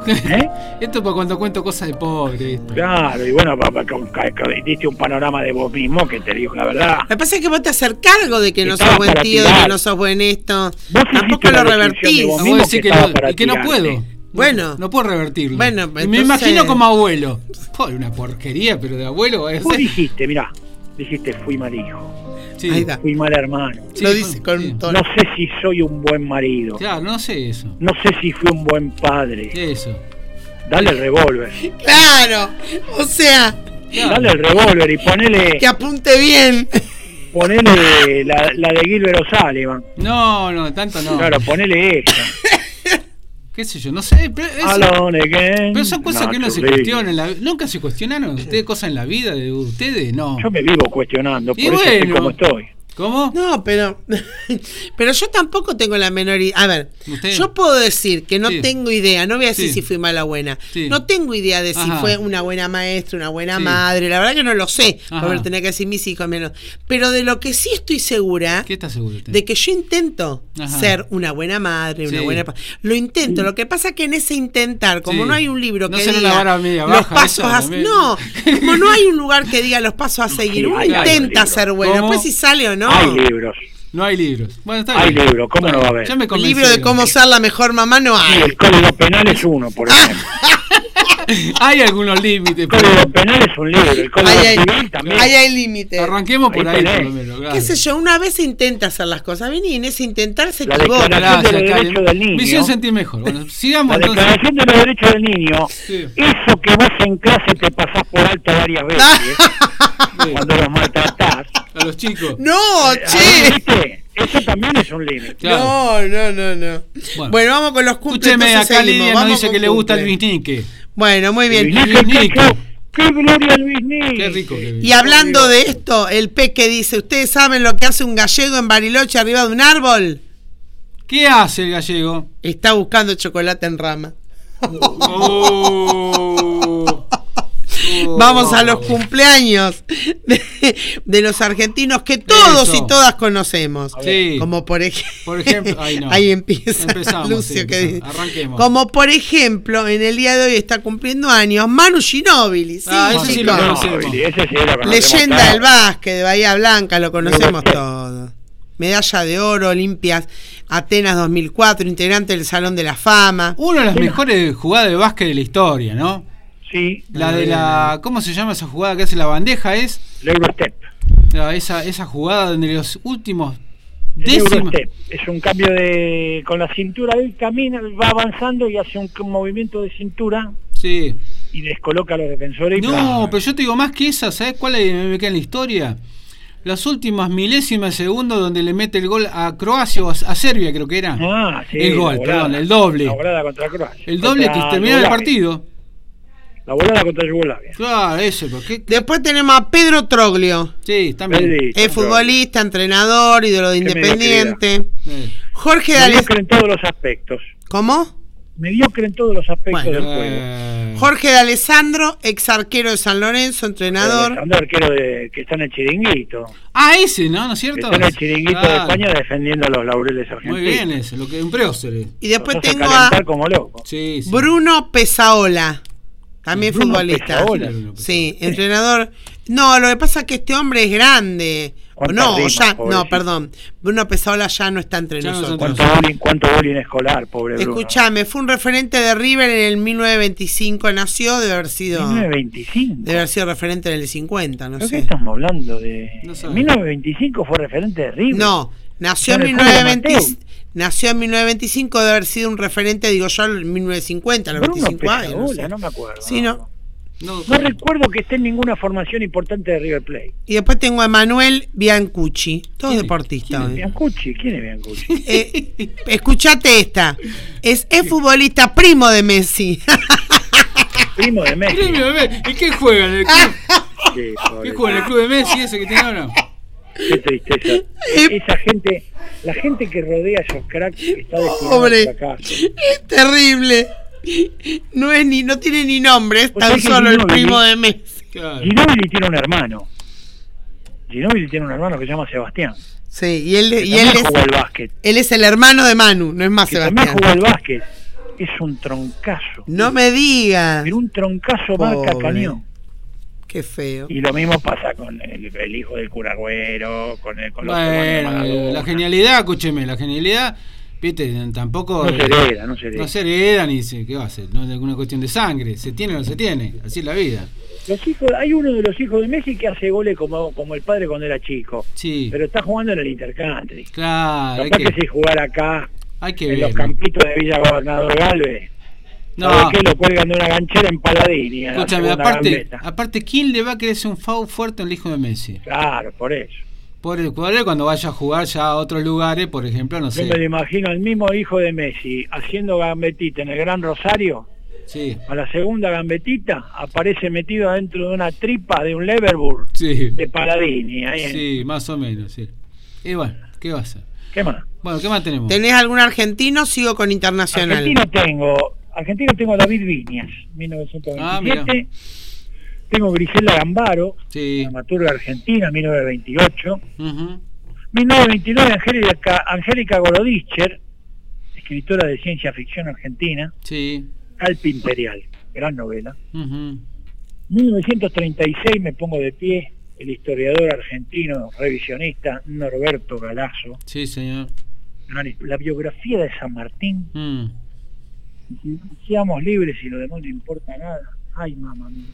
Speaker 3: ¿Eh?
Speaker 2: Esto es para cuando cuento cosas de pobre. Esto.
Speaker 3: Claro, y bueno, pa, pa, pa, pa, diste un panorama de vos mismo que te digo la verdad.
Speaker 1: Lo que pasa es que vos te haces cargo de que no
Speaker 3: Estaba
Speaker 1: sos buen
Speaker 3: para
Speaker 1: tío, de
Speaker 3: tirar.
Speaker 1: que no sos buen esto.
Speaker 3: Vos
Speaker 1: Tampoco
Speaker 3: hiciste
Speaker 1: lo
Speaker 3: una descripción
Speaker 1: revertís.
Speaker 3: de vos
Speaker 2: Ah,
Speaker 3: mismo
Speaker 2: vos decís
Speaker 3: que
Speaker 2: que,
Speaker 3: estaba
Speaker 2: no,
Speaker 3: para
Speaker 2: y que no
Speaker 3: tirarte.
Speaker 2: puedo.
Speaker 1: Bueno.
Speaker 2: No, no puedo revertirlo.
Speaker 1: Bueno,
Speaker 2: Me
Speaker 1: entonces-
Speaker 2: imagino como abuelo. Pobre, una porquería, pero de abuelo es.
Speaker 3: Vos dijiste, mirá, dijiste fui mal hijo,
Speaker 2: Sí,
Speaker 1: Ahí está.
Speaker 3: fui mal hermano.
Speaker 2: sí,
Speaker 1: Lo
Speaker 2: fue-
Speaker 1: dice con
Speaker 2: sí.
Speaker 1: un tono.
Speaker 3: No sé si soy un buen marido.
Speaker 2: Claro, no sé eso.
Speaker 3: No sé si fui un buen padre.
Speaker 2: Eso.
Speaker 3: Dale el revólver.
Speaker 1: Claro, o sea,
Speaker 2: Claro.
Speaker 3: Dale el revólver y ponele,
Speaker 1: que apunte bien.
Speaker 3: ponele la, la de Gilbert O'Sullivan.
Speaker 2: No, no, tanto no.
Speaker 3: Claro, ponele esa.
Speaker 2: ¿Qué sé yo? No sé. Pero, eso-
Speaker 3: Alone again.
Speaker 2: pero son cosas que uno se
Speaker 3: Naturally.
Speaker 2: cuestiona. En la, ¿Nunca se cuestionaron ustedes cosas en la vida de ustedes? No.
Speaker 3: Yo me vivo cuestionando, por
Speaker 2: Y
Speaker 3: eso estoy
Speaker 2: bueno.
Speaker 3: como estoy.
Speaker 2: ¿Cómo?
Speaker 1: No, pero pero yo tampoco tengo la menor idea. A ver,
Speaker 2: ¿Usted?
Speaker 1: yo puedo decir que no
Speaker 2: Sí.
Speaker 1: tengo idea, no voy a decir
Speaker 2: Sí.
Speaker 1: si fui mala o buena.
Speaker 2: Sí.
Speaker 1: No tengo idea de si
Speaker 2: Ajá.
Speaker 1: fue una buena maestra, una buena
Speaker 2: Sí.
Speaker 1: madre. La verdad que no lo sé,
Speaker 2: Ajá.
Speaker 1: por tener que decir mis hijos menos. Pero de lo que sí estoy segura,
Speaker 2: ¿Qué está seguro usted?
Speaker 1: de que yo intento
Speaker 2: Ajá.
Speaker 1: ser una buena madre, una
Speaker 2: Sí.
Speaker 1: buena pa- lo intento. Lo que pasa que en ese intentar, como
Speaker 2: Sí.
Speaker 1: no hay un libro
Speaker 2: No
Speaker 1: que
Speaker 2: ser una
Speaker 1: diga
Speaker 2: vara media
Speaker 1: los
Speaker 2: baja,
Speaker 1: pasos
Speaker 2: esa
Speaker 1: a,
Speaker 2: también.
Speaker 1: no, como no hay un lugar que diga los pasos a seguir,
Speaker 3: Sí,
Speaker 1: uno
Speaker 3: hay- hay un
Speaker 1: intenta
Speaker 3: libro.
Speaker 1: ser bueno.
Speaker 2: ¿Cómo?
Speaker 1: Después si sale o no.
Speaker 3: Hay libros.
Speaker 2: No hay libros. Bueno, está
Speaker 3: Hay
Speaker 2: bien.
Speaker 3: libros, ¿cómo no va a haber?
Speaker 2: Ya me
Speaker 1: El
Speaker 2: convencí.
Speaker 1: libro de cómo ser la mejor mamá no
Speaker 3: Sí,
Speaker 1: hay.
Speaker 3: el Código Penal es uno, por ejemplo.
Speaker 2: Hay algunos límites.
Speaker 3: El
Speaker 2: pero-
Speaker 3: Código Penal es un libro, el Código
Speaker 1: Ahí hay,
Speaker 3: Civil también.
Speaker 1: ahí hay límite.
Speaker 2: Arranquemos por
Speaker 3: Ahí
Speaker 2: ahí,
Speaker 3: tenés.
Speaker 2: por lo menos. Claro.
Speaker 1: ¿Qué sé yo? Una vez se intenta hacer las cosas bien y en ese intentar se
Speaker 3: La
Speaker 1: equivoca.
Speaker 3: declaración de los
Speaker 2: Gracias,
Speaker 3: derechos del niño.
Speaker 2: Me hicieron sentir mejor. Bueno, sigamos
Speaker 3: La
Speaker 2: entonces.
Speaker 3: Declaración de los Derechos del Niño,
Speaker 2: Sí.
Speaker 3: eso que vos en clase te pasás por alto varias veces,
Speaker 2: Sí.
Speaker 3: cuando los maltratás.
Speaker 2: A los chicos.
Speaker 1: No,
Speaker 3: Ah,
Speaker 1: che.
Speaker 3: ¿viste? Eso también es un límite.
Speaker 2: Claro.
Speaker 1: No, no, no, no.
Speaker 2: Bueno.
Speaker 1: Bueno, vamos con los cumples.
Speaker 2: Escúcheme,
Speaker 1: entonces
Speaker 2: acá
Speaker 1: seguimos.
Speaker 2: Lidia nos
Speaker 1: Vamos
Speaker 2: dice
Speaker 1: con
Speaker 2: que le gusta el
Speaker 1: cumple.
Speaker 2: bisnique.
Speaker 1: Bueno, muy bien.
Speaker 3: Luis
Speaker 2: Luis
Speaker 3: Nique,
Speaker 2: Nique.
Speaker 3: qué- ¡Qué gloria Luis Nique!
Speaker 2: Qué rico que
Speaker 1: Y hablando de esto, el Peque dice, ¿ustedes saben lo que hace un gallego en Bariloche arriba de un árbol?
Speaker 2: ¿Qué hace el gallego?
Speaker 1: Está buscando chocolate en rama.
Speaker 2: Oh.
Speaker 1: Vamos a los cumpleaños de, de los argentinos que todos
Speaker 2: Eso.
Speaker 1: y todas conocemos.
Speaker 2: Sí.
Speaker 1: Como por ejemplo,
Speaker 2: Por ejemplo, ay, no.
Speaker 1: ahí empieza
Speaker 2: Empezamos,
Speaker 1: Lucio
Speaker 2: sí,
Speaker 1: que dice.
Speaker 2: empezamos. Arranquemos.
Speaker 1: Como por ejemplo, en el día de hoy está cumpliendo años Manu Ginóbili, sí,
Speaker 2: Ah, ese sí
Speaker 1: chicos.
Speaker 2: lo
Speaker 3: No,
Speaker 2: conocemos.
Speaker 3: ese sí lo conocemos
Speaker 1: Leyenda
Speaker 3: todos.
Speaker 1: del básquet de Bahía Blanca, lo conocemos
Speaker 3: Pero-
Speaker 1: todos. Medalla de oro, Olimpias, Atenas dos mil cuatro, integrante del Salón de la Fama.
Speaker 2: Una de las
Speaker 3: Sí.
Speaker 2: mejores jugadas de básquet de la historia, ¿no?
Speaker 3: Sí,
Speaker 2: La de la. ¿Cómo se llama esa jugada que hace la bandeja? Es
Speaker 3: el Eurostep.
Speaker 2: la- esa, esa jugada donde los últimos
Speaker 3: El
Speaker 2: décimos.
Speaker 3: Eurostep es un cambio de... Con la cintura, él camina, va avanzando y hace un, un movimiento de cintura
Speaker 2: Sí.
Speaker 3: y descoloca a los defensores. y
Speaker 2: No,
Speaker 3: ¡plá!
Speaker 2: pero yo te digo más que esa, ¿sabes cuál es- me queda en la historia? Las últimas milésimas de segundo donde le mete el gol a Croacia o a, a Serbia, creo que era.
Speaker 3: Ah, sí,
Speaker 2: el
Speaker 3: la
Speaker 2: gol,
Speaker 3: volada.
Speaker 2: perdón, el doble.
Speaker 3: La volada contra Croacia.
Speaker 2: El doble que
Speaker 3: Contra
Speaker 2: terminaba el
Speaker 3: Yugoslavia.
Speaker 2: partido.
Speaker 3: La volada contra Yugoslavia.
Speaker 2: Claro, eso. Porque,
Speaker 1: Después tenemos a Pedro Troglio,
Speaker 2: sí, también.
Speaker 3: Pedri,
Speaker 1: es futbolista, entrenador, ídolo de
Speaker 3: Qué
Speaker 1: Independiente.
Speaker 2: Eh,
Speaker 1: Jorge D'Alessandro.
Speaker 3: Mediocre en todos los aspectos.
Speaker 1: ¿Cómo?
Speaker 3: Mediocre en todos los aspectos
Speaker 1: Bueno.
Speaker 3: del juego.
Speaker 2: eh,
Speaker 1: Jorge D'Alessandro, ex arquero de San Lorenzo, entrenador.
Speaker 3: Alexander, arquero de, que está en el chiringuito.
Speaker 2: Ah, ese, ¿no? ¿No es
Speaker 3: Que
Speaker 2: cierto?
Speaker 3: está en el chiringuito de
Speaker 2: Claro.
Speaker 3: España defendiendo los laureles argentinos.
Speaker 2: Muy bien ese, lo que un prócer. eh.
Speaker 1: Y después
Speaker 3: Los hace
Speaker 1: tengo
Speaker 3: calentar
Speaker 1: a
Speaker 3: como loco.
Speaker 2: Sí, sí.
Speaker 1: Bruno Pesaola, también
Speaker 3: Bruno
Speaker 1: futbolista.
Speaker 3: Pesaola.
Speaker 1: Sí, entrenador. No, lo que pasa es que este hombre es grande. O
Speaker 3: ¿Cuántas
Speaker 1: no,
Speaker 3: rimas,
Speaker 1: ya, no,
Speaker 3: pobrecito?
Speaker 1: perdón. Bruno Pesaola ya no está entre
Speaker 2: Ya no está
Speaker 1: nosotros.
Speaker 2: entre
Speaker 3: ¿Cuánto bullying, cuánto bullying escolar, pobre Bruno?
Speaker 1: Escuchame, fue un referente de River en el mil novecientos veinticinco, nació, debe haber sido,
Speaker 3: mil novecientos veinticinco.
Speaker 1: debe haber sido referente en el cincuenta, no
Speaker 3: ¿Pero qué
Speaker 1: sé.
Speaker 3: estamos hablando? de
Speaker 2: No
Speaker 3: en
Speaker 2: sabe.
Speaker 3: mil novecientos veinticinco fue referente de River.
Speaker 1: No, nació en
Speaker 3: En el
Speaker 1: mil novecientos
Speaker 3: fútbol
Speaker 1: veinte,
Speaker 3: amateur.
Speaker 1: nació en mil novecientos veinticinco, debe haber sido un referente, digo yo, en mil novecientos cincuenta, a los
Speaker 3: Bruno
Speaker 1: veinticinco años. No
Speaker 3: Pesaola,
Speaker 1: sé.
Speaker 3: no me acuerdo.
Speaker 1: Sí, no.
Speaker 2: No,
Speaker 3: No recuerdo que esté en ninguna formación importante de River Plate.
Speaker 1: Y después tengo a Emanuel Biancucci, todos
Speaker 2: ¿Quién es?
Speaker 1: deportistas.
Speaker 2: ¿Quién es?
Speaker 1: hoy.
Speaker 3: Biancucci, ¿quién es Biancucci?
Speaker 1: Eh, escuchate esta, es, es futbolista primo de Messi.
Speaker 3: Primo de Messi.
Speaker 2: Premio de Messi. ¿Y qué juega en el club?
Speaker 3: Sí,
Speaker 2: ¿Qué
Speaker 3: pobre.
Speaker 2: juega en el club de Messi ese que tiene ahora?
Speaker 3: Qué tristeza. Esa gente, la gente que rodea a esos cracks está destinada
Speaker 1: Pobre.
Speaker 3: al fracaso.
Speaker 1: Es terrible. No es ni, no tiene ni nombre, es
Speaker 3: O
Speaker 1: tan
Speaker 3: sea que
Speaker 1: solo el
Speaker 3: Ginóbili-
Speaker 1: primo de Messi.
Speaker 2: Claro.
Speaker 3: Ginóbili tiene un hermano. Ginóbili tiene un hermano que se llama Sebastián.
Speaker 1: Sí, y él,
Speaker 3: Que
Speaker 1: y
Speaker 3: también
Speaker 1: él es,
Speaker 3: jugó al básquet.
Speaker 1: él es el hermano de Manu, no es más
Speaker 3: Que también
Speaker 1: Sebastián.
Speaker 3: jugó al básquet. es un troncazo.
Speaker 1: No me digas.
Speaker 3: Pero un troncazo marca
Speaker 1: Pobre.
Speaker 3: cañón.
Speaker 1: Qué feo.
Speaker 3: Y lo mismo pasa con el, el hijo del cura Agüero, con, el, con los
Speaker 2: Bueno,
Speaker 3: hermanos
Speaker 2: la
Speaker 3: Maradona.
Speaker 2: genialidad, escúcheme, la genialidad, viste, tampoco...
Speaker 3: No se hereda, no se hereda.
Speaker 2: No se hereda ni se... ¿Qué va a ser? No es alguna cuestión de sangre. Se tiene o no se tiene. Así es la vida.
Speaker 3: Los hijos, hay uno de los hijos de Messi que hace goles como, como el padre cuando era chico.
Speaker 2: Sí.
Speaker 3: Pero está jugando en el Intercountry.
Speaker 2: Claro, hay
Speaker 3: Capaz que,
Speaker 2: que,
Speaker 3: si jugar acá,
Speaker 2: hay que
Speaker 3: en los
Speaker 2: verlo.
Speaker 3: campitos de Villa Gobernador Galvez,
Speaker 2: No,
Speaker 3: ¿sabes qué? Lo cuelgan de una ganchera en Paladini. a la
Speaker 2: escúchame,
Speaker 3: segunda
Speaker 2: aparte,
Speaker 3: gambeta.
Speaker 2: aparte, ¿quién le va a querer hacer un foul fuerte al hijo de Messi?
Speaker 3: Claro, por eso.
Speaker 2: Por el cual cuando vaya a jugar ya a otros lugares, por ejemplo, no
Speaker 3: Yo
Speaker 2: sé.
Speaker 3: me lo imagino al mismo hijo de Messi haciendo gambetita en el Gran Rosario.
Speaker 2: Sí,
Speaker 3: A la segunda gambetita aparece metido dentro de una tripa de un Leverburg
Speaker 2: sí,
Speaker 3: de Paladini. Ahí en-
Speaker 2: sí, más o menos, sí. Y bueno, ¿qué va a hacer?
Speaker 3: ¿Qué más?
Speaker 2: Bueno, ¿qué más tenemos?
Speaker 1: ¿Tenés algún argentino? Sigo con internacional.
Speaker 3: Argentino tengo, argentino tengo a David Viñas, mil novecientos veintisiete.
Speaker 2: Ah,
Speaker 3: Tengo Griselda Gambaro,
Speaker 2: Sí.
Speaker 3: dramaturga argentina, mil novecientos veintiocho.
Speaker 2: Ujú.
Speaker 3: mil novecientos veintinueve, Angélica, Angélica Gorodischer, escritora de ciencia ficción argentina.
Speaker 2: Sí.
Speaker 3: Alpe Imperial, gran novela.
Speaker 2: Ujú.
Speaker 3: mil novecientos treinta y seis me pongo de pie, el historiador argentino revisionista Norberto Galazo.
Speaker 2: Sí, señor.
Speaker 3: La biografía de San Martín.
Speaker 2: Mm.
Speaker 3: Si- Seamos libres y lo demás no importa nada. Ay, mamá mía.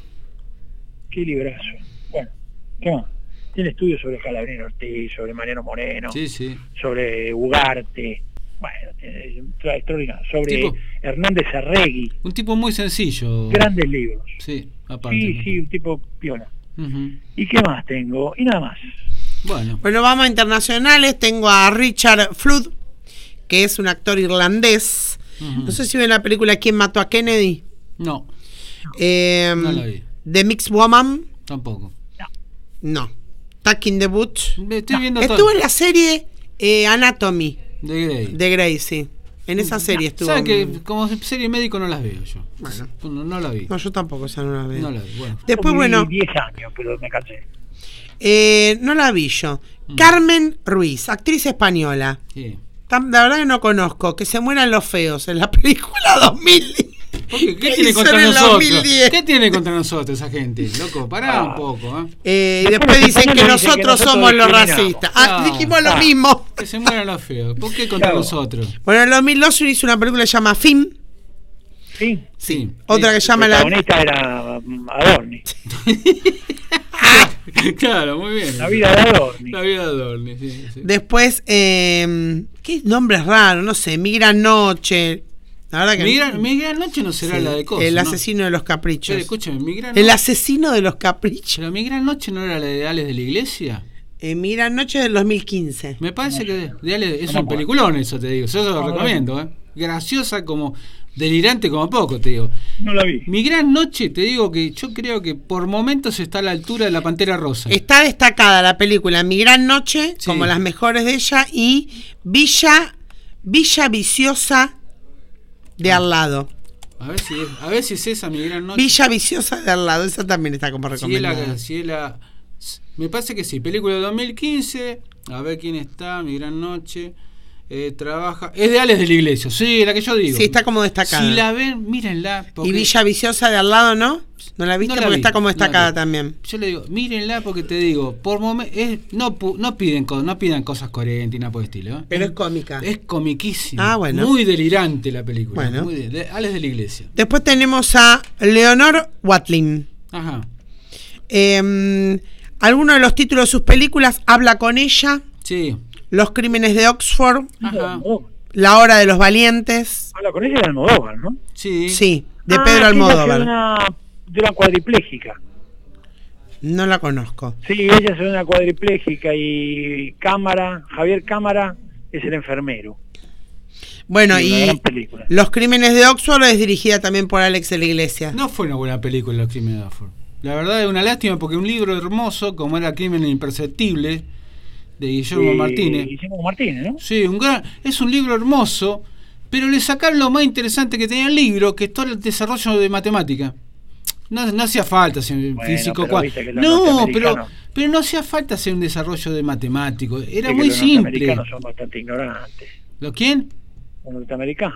Speaker 3: Qué librazo. Bueno, ¿qué más? Tiene estudios sobre Calabrino Ortiz, sobre Mariano Moreno,
Speaker 2: Sí, sí.
Speaker 3: sobre Ugarte. Bueno, tiene- es extraordinario. Sobre
Speaker 2: Tipo-
Speaker 3: Hernández Arregui.
Speaker 2: Un tipo muy sencillo.
Speaker 3: Grandes libros.
Speaker 2: Sí, aparte.
Speaker 3: Sí, sí, un tipo piola.
Speaker 2: Ujú.
Speaker 3: ¿Y qué más tengo? Y nada más.
Speaker 2: Bueno.
Speaker 1: Bueno, vamos a internacionales. Tengo a Richard Flood, que es un actor irlandés.
Speaker 2: Ujú.
Speaker 1: No sé si ven la película ¿Quién mató a Kennedy?
Speaker 2: No,
Speaker 1: Eh,
Speaker 2: no la vi.
Speaker 1: The Mixed Woman.
Speaker 2: Tampoco.
Speaker 1: No. Tucking the Boot.
Speaker 2: Estoy viendo
Speaker 1: Estuvo
Speaker 2: todo.
Speaker 1: en la serie eh, Anatomy
Speaker 2: De Grey.
Speaker 1: de Grey, sí. En esa serie estuvo.
Speaker 2: ¿Sabes que como serie médico no las veo yo?
Speaker 1: Bueno.
Speaker 2: No, no la vi.
Speaker 1: No, yo tampoco, esa no la veo.
Speaker 2: No la vi. Bueno.
Speaker 1: Después,
Speaker 3: Vi
Speaker 1: bueno,
Speaker 3: diez años, pero me cansé.
Speaker 1: eh, no la vi yo.
Speaker 2: Mm.
Speaker 1: Carmen Ruiz, actriz española.
Speaker 2: Sí.
Speaker 1: Tam- La verdad que no conozco. Que se mueran los feos en la película dos mil.
Speaker 2: ¿Por qué? ¿Qué
Speaker 1: ¿Qué
Speaker 2: tiene
Speaker 1: hizo
Speaker 2: contra
Speaker 1: en el
Speaker 2: nosotros?
Speaker 1: dos mil diez?
Speaker 2: ¿Qué tiene contra nosotros esa gente? Loco, pará
Speaker 3: Ah.
Speaker 2: un poco, ¿eh?
Speaker 1: Eh, y
Speaker 3: Después
Speaker 1: después
Speaker 3: los
Speaker 1: dicen que
Speaker 3: españoles dicen que
Speaker 1: nosotros
Speaker 3: nosotros
Speaker 1: somos los
Speaker 3: discriminamos.
Speaker 1: racistas. Ah,
Speaker 2: Ah,
Speaker 1: dijimos lo
Speaker 3: ah.
Speaker 1: mismo.
Speaker 2: Que se mueran los feos. ¿Por qué contra
Speaker 3: Claro.
Speaker 2: nosotros?
Speaker 1: Bueno, en el dos mil dos hizo una película que se llama Film.
Speaker 3: Sí.
Speaker 2: Sí.
Speaker 1: Otra que se llama
Speaker 3: El
Speaker 1: la.
Speaker 3: protagonista era mm, Adorni.
Speaker 2: Claro, muy bien.
Speaker 3: La vida de Adorni.
Speaker 2: La vida de Adorni, sí, sí.
Speaker 1: Después, eh, ¿qué nombre raro? No sé, Mi Gran Noche. La verdad que.
Speaker 2: Mi gran, mi gran noche no será
Speaker 1: Sí,
Speaker 2: la de cosas.
Speaker 1: El
Speaker 2: ¿no?
Speaker 1: asesino de los caprichos.
Speaker 2: Pero escúchame, mi gran
Speaker 1: El
Speaker 2: noche.
Speaker 1: asesino de los caprichos.
Speaker 2: Pero mi gran noche no era la de Ales de la Iglesia.
Speaker 1: Eh, Mi Gran Noche del dos mil quince.
Speaker 2: Me parece que de Ale- es
Speaker 3: No
Speaker 2: un
Speaker 3: me
Speaker 2: peliculón eso, te digo. Yo se lo
Speaker 3: No, no.
Speaker 2: recomiendo, ¿eh? Graciosa como delirante como poco, te digo.
Speaker 3: No la vi.
Speaker 2: Mi gran noche, te digo que yo creo que por momentos está a la altura de la Pantera Rosa.
Speaker 1: Está destacada la película Mi Gran Noche,
Speaker 2: Sí.
Speaker 1: como las mejores de ella, y Villa, Villa Viciosa de al lado.
Speaker 2: A ver si es, a ver si es esa mi gran noche.
Speaker 1: Villa Viciosa de al lado, esa también está como
Speaker 2: Si es
Speaker 1: recomendada.
Speaker 2: la, si es la- me parece que sí, película de dos mil quince. A ver quién está, mi gran noche. Eh, trabaja. Es de Ales de la Iglesia, sí, la que yo digo.
Speaker 1: Sí, está como destacada.
Speaker 2: Si la ven, mírenla. porque-
Speaker 1: Y Villa Viciosa de al lado, ¿no? ¿No la viste?
Speaker 2: No la
Speaker 1: Porque
Speaker 2: vi,
Speaker 1: está como
Speaker 2: no la
Speaker 1: destacada
Speaker 2: vi.
Speaker 1: también.
Speaker 2: Yo le digo, mírenla porque te digo, por momentos no pu- no piden co- no pidan cosas coherentes y nada por el estilo, ¿eh?
Speaker 1: Pero es cómica.
Speaker 2: Es comiquísima.
Speaker 1: Ah, bueno.
Speaker 2: Muy delirante la película.
Speaker 1: Bueno.
Speaker 2: Muy de, de- Ales de la Iglesia.
Speaker 1: Después tenemos a Leonor Watling.
Speaker 2: Ajá.
Speaker 1: Eh, alguno de los títulos de sus películas habla con ella.
Speaker 2: Sí.
Speaker 1: Los crímenes de Oxford.
Speaker 2: Ajá.
Speaker 3: Almodóvar.
Speaker 1: La hora de los valientes.
Speaker 3: Habla con ella de Almodóvar, ¿no?
Speaker 2: Sí.
Speaker 1: Sí, de
Speaker 3: Ah,
Speaker 1: Pedro
Speaker 3: ella
Speaker 1: Almodóvar.
Speaker 3: es una, de una cuadripléjica.
Speaker 1: No la conozco.
Speaker 3: Sí, ella es una cuadripléjica y Cámara, Javier Cámara es el enfermero.
Speaker 1: Bueno,
Speaker 3: Sí, una
Speaker 1: y
Speaker 3: gran película.
Speaker 1: Los crímenes de Oxford es dirigida también por Alex de la Iglesia.
Speaker 2: No fue una buena película Los Crímenes de Oxford. La verdad es una lástima porque un libro hermoso como era Crímenes Imperceptibles de Guillermo
Speaker 3: Y-
Speaker 2: Martínez.
Speaker 3: Guillermo Martínez, ¿no?
Speaker 2: Sí, un gran, es un libro hermoso, pero le sacaron lo más interesante que tenía el libro, que es todo el desarrollo de matemática. No, no hacía falta ser un
Speaker 3: Bueno,
Speaker 2: físico
Speaker 3: pero
Speaker 2: cua-
Speaker 3: viste que los
Speaker 2: No, pero,
Speaker 3: norteamericanos-
Speaker 2: pero no hacía falta hacer un desarrollo de matemático. Era
Speaker 3: Sí, que
Speaker 2: muy
Speaker 3: los
Speaker 2: simple.
Speaker 3: norteamericanos son bastante ignorantes.
Speaker 2: ¿Lo quién?
Speaker 3: Los norteamericanos.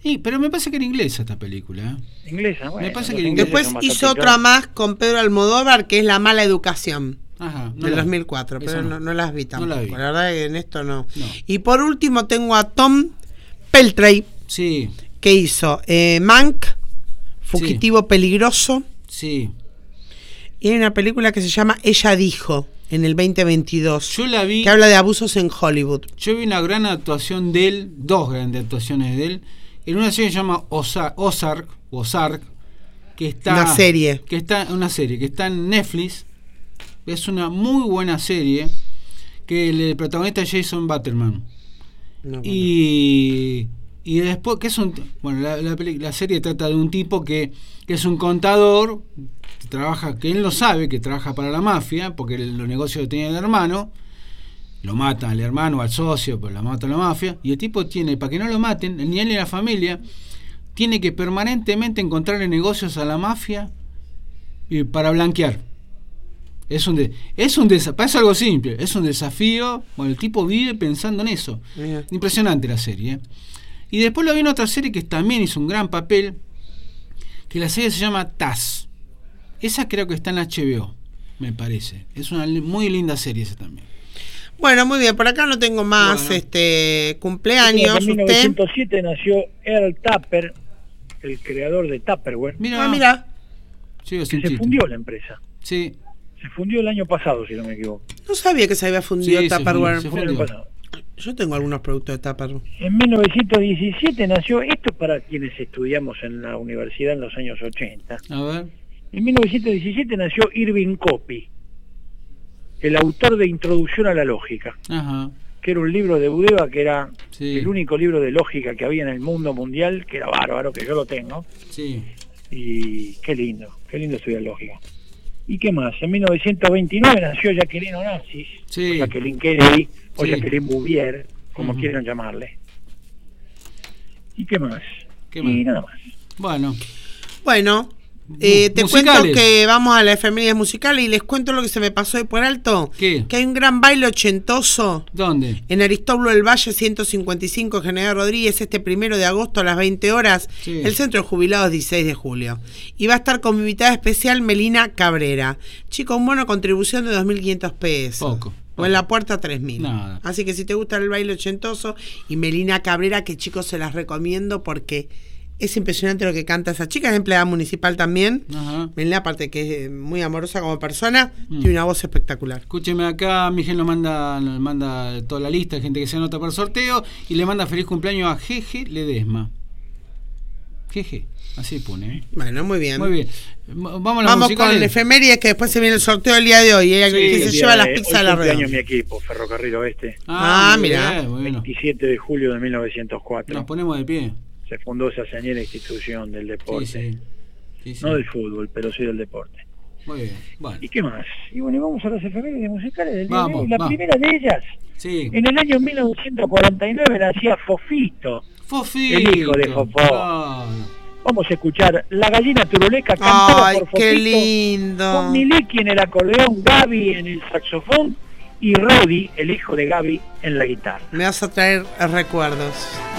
Speaker 2: Sí, pero me parece que era inglesa esta película. ¿eh?
Speaker 3: Inglesa, bueno.
Speaker 2: Me parece
Speaker 3: los
Speaker 2: que
Speaker 3: ingleses
Speaker 1: Después
Speaker 3: son
Speaker 1: hizo
Speaker 3: bastante
Speaker 1: otra
Speaker 3: claros.
Speaker 1: más con Pedro Almodóvar, que es La mala educación.
Speaker 2: Ajá, no
Speaker 1: Del
Speaker 2: la-
Speaker 1: dos mil cuatro,
Speaker 2: esa
Speaker 1: pero no, no las vi tampoco.
Speaker 2: No la vi.
Speaker 1: La verdad que en esto no.
Speaker 2: No.
Speaker 1: Y por último tengo a Tom Peltray,
Speaker 2: Sí,
Speaker 1: que hizo eh, Mank, Fugitivo Peligroso,
Speaker 2: sí.
Speaker 1: y hay una película que se llama Ella dijo, en el veinte veintidós,
Speaker 2: Yo la vi,
Speaker 1: que habla de abusos en Hollywood.
Speaker 2: yo vi una gran actuación de él, dos grandes actuaciones de él, en una serie que se llama Oza- Ozark, Ozark, que está...
Speaker 1: Una serie.
Speaker 2: Que está, una serie, que está en Netflix. Es una muy buena serie, que el, el protagonista es Jason Bateman.
Speaker 1: No, bueno.
Speaker 2: Y, y después, que es un, bueno, la, la, peli- la serie trata de un tipo que, que es un contador, que trabaja, que él no sabe que trabaja para la mafia, porque el- los negocios lo tenía el hermano, lo matan al hermano, al socio, pues lo mata la mafia, y el tipo tiene, para que no lo maten, ni él ni la familia, tiene que permanentemente encontrarle negocios a la mafia y para blanquear. Es un, de, es un desa- parece algo simple, es un desafío. Bueno, el tipo vive pensando en eso.
Speaker 1: Mira.
Speaker 2: Impresionante la serie. ¿eh? Y después lo vi en otra serie que también hizo un gran papel, que la serie se llama Taz. Esa creo que está en H B O, me parece. Es una li- muy linda serie esa también.
Speaker 1: Bueno, muy bien, por acá no tengo más
Speaker 2: Bueno.
Speaker 1: este cumpleaños.
Speaker 3: En mil
Speaker 1: ¿Usted?
Speaker 3: novecientos siete nació Earl Tupper, el creador de Tupperware,
Speaker 2: Mira,
Speaker 1: Ah, mira,
Speaker 2: sí, es
Speaker 3: que
Speaker 2: un
Speaker 3: se
Speaker 2: chiste.
Speaker 3: fundió la empresa.
Speaker 2: Sí,
Speaker 3: Se fundió el año pasado, si no me equivoco.
Speaker 1: no sabía que se había fundido
Speaker 2: Sí, se
Speaker 1: Tupperware.
Speaker 2: fundió,
Speaker 3: El
Speaker 2: se
Speaker 3: año
Speaker 2: fundió.
Speaker 3: pasado.
Speaker 1: Yo tengo algunos productos de Tupperware.
Speaker 3: En mil novecientos diecisiete nació, esto para quienes estudiamos en la universidad en los años ochenta,
Speaker 2: a ver.
Speaker 3: en mil novecientos diecisiete nació Irving Copy, el autor de Introducción a la Lógica,
Speaker 2: Ajá,
Speaker 3: que era un libro de Budeva que era
Speaker 2: sí,
Speaker 3: el único libro de lógica que había en el mundo mundial, que era bárbaro, que yo lo tengo,
Speaker 2: sí.
Speaker 3: y qué lindo, qué lindo estudiar lógica. ¿Y qué más? En mil novecientos veintinueve nació Jacqueline Onassis,
Speaker 2: Sí.
Speaker 3: o Jacqueline Kennedy, o
Speaker 2: Sí.
Speaker 3: Jacqueline Bouvier, como
Speaker 2: Ujú.
Speaker 3: quieran llamarle. ¿Y qué más?
Speaker 2: ¿Qué
Speaker 3: Y
Speaker 2: más?
Speaker 3: nada más.
Speaker 2: Bueno,
Speaker 1: Bueno, eh, te
Speaker 2: musicales.
Speaker 1: cuento que vamos a la efemérides musicales y les cuento lo que se me pasó de por alto.
Speaker 2: ¿Qué?
Speaker 1: Que hay un gran baile ochentoso
Speaker 2: ¿dónde?
Speaker 1: en Aristóbulo del Valle ciento cincuenta y cinco, General Rodríguez, este primero de agosto a las veinte horas,
Speaker 2: Sí.
Speaker 1: el Centro de Jubilados dieciséis de julio. Y va a estar con mi invitada especial Melina Cabrera. Chicos, un bono contribución de dos mil quinientos pesos.
Speaker 2: Poco.
Speaker 1: O en la puerta tres mil.
Speaker 2: Nada.
Speaker 1: Así que si te gusta el baile ochentoso y Melina Cabrera, que chicos se las recomiendo porque es impresionante lo que canta esa chica, es empleada municipal también.
Speaker 2: Ajá.
Speaker 1: Melina, aparte que es muy amorosa como persona,
Speaker 2: Mm.
Speaker 1: tiene una voz espectacular.
Speaker 2: Escúcheme acá, Miguel nos manda, nos manda toda la lista de gente que se anota para el sorteo y le manda feliz cumpleaños a Jeje Ledesma. Jeje, así pone. ¿eh?
Speaker 1: Bueno, muy bien.
Speaker 2: Muy bien. M- Vamos a las
Speaker 1: Vamos
Speaker 2: musicales.
Speaker 1: con efemérides, que después se viene el sorteo del día de hoy. ¿eh?
Speaker 2: Sí,
Speaker 1: que
Speaker 2: el
Speaker 1: se
Speaker 3: Día
Speaker 1: lleva las
Speaker 3: de-
Speaker 1: pizzas
Speaker 3: hoy
Speaker 1: a la
Speaker 3: cumpleaños
Speaker 1: redonda.
Speaker 3: mi equipo, Ferrocarril Oeste,
Speaker 1: Ah,
Speaker 2: muy
Speaker 1: mirá.
Speaker 2: bien, bueno.
Speaker 3: veintisiete de julio de mil novecientos cuatro.
Speaker 2: Nos ponemos de pie.
Speaker 3: Se fundó esa señera institución del
Speaker 2: Sí,
Speaker 3: deporte.
Speaker 2: sí. Sí, sí.
Speaker 3: No del fútbol, pero sí del deporte.
Speaker 2: Muy bien. Bueno.
Speaker 3: ¿Y qué más? Y bueno, y vamos a las efemérides musicales del día de
Speaker 2: Vamos,
Speaker 3: hoy. La
Speaker 2: vamos.
Speaker 3: primera de ellas,
Speaker 2: Sí.
Speaker 3: en el año mil novecientos cuarenta y nueve nacía Fofito.
Speaker 2: Fofito.
Speaker 3: el hijo de Fofó.
Speaker 2: Claro.
Speaker 3: Vamos a escuchar La gallina turuleca cantada
Speaker 1: Ay,
Speaker 3: por Fofito,
Speaker 1: qué
Speaker 3: con
Speaker 1: lindo.
Speaker 3: Miliki en el acordeón, Gaby en el saxofón y Rodi, el hijo de Gaby, en la guitarra.
Speaker 1: Me vas a traer recuerdos.